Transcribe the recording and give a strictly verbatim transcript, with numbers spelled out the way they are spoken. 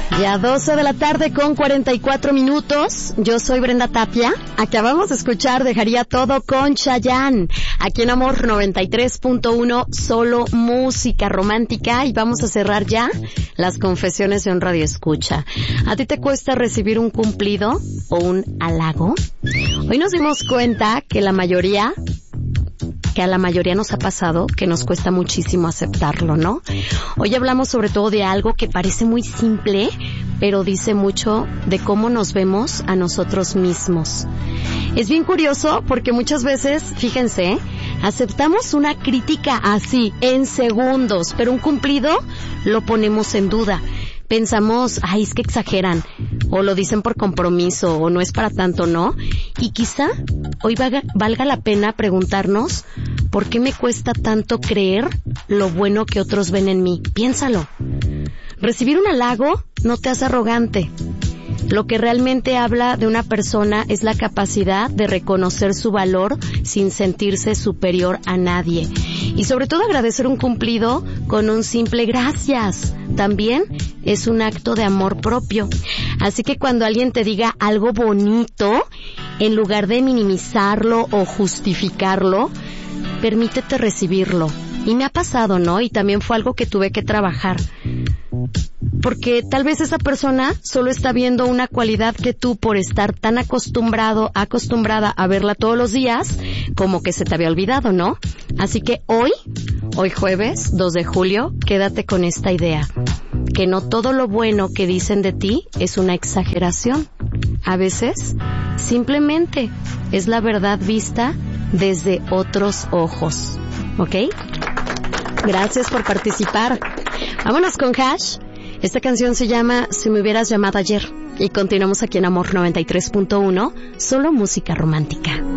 Ya doce de la tarde con cuarenta y cuatro minutos. Yo soy Brenda Tapia. Acabamos de escuchar Dejaría Todo con Chayanne. Aquí en Amor noventa y tres punto uno, solo música romántica. Y vamos a cerrar ya las confesiones de un radioescucha. ¿A ti te cuesta recibir un cumplido o un halago? Hoy nos dimos cuenta que la mayoría... que a la mayoría nos ha pasado, que nos cuesta muchísimo aceptarlo, ¿no? Hoy hablamos sobre todo de algo que parece muy simple, pero dice mucho de cómo nos vemos a nosotros mismos. Es bien curioso porque muchas veces, fíjense, aceptamos una crítica así, en segundos, pero un cumplido lo ponemos en duda. Pensamos, ay, es que exageran, o lo dicen por compromiso, o no es para tanto, ¿no? Y quizá hoy valga, valga la pena preguntarnos, ¿por qué me cuesta tanto creer lo bueno que otros ven en mí? Piénsalo. Recibir un halago no te hace arrogante. Lo que realmente habla de una persona es la capacidad de reconocer su valor sin sentirse superior a nadie. Y sobre todo agradecer un cumplido con un simple gracias. También es un acto de amor propio. Así que cuando alguien te diga algo bonito, en lugar de minimizarlo o justificarlo, permítete recibirlo. Y me ha pasado, ¿no? Y también fue algo que tuve que trabajar. Porque tal vez esa persona solo está viendo una cualidad que tú, por estar tan acostumbrado, acostumbrada a verla todos los días, como que se te había olvidado, ¿no? Así que hoy, hoy jueves, dos de julio, quédate con esta idea. Que no todo lo bueno que dicen de ti es una exageración. A veces, simplemente es la verdad vista desde otros ojos. ¿Ok? Gracias por participar. Vámonos con Hash. Esta canción se llama Si me hubieras llamado ayer. Y continuamos aquí en Amor noventa y tres punto uno, solo música romántica.